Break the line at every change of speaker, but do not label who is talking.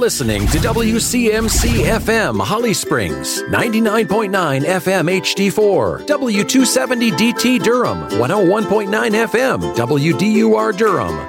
listening to WCMC FM Holly Springs, 99.9 FM HD4, W270 DT Durham, 101.9 FM WDUR Durham,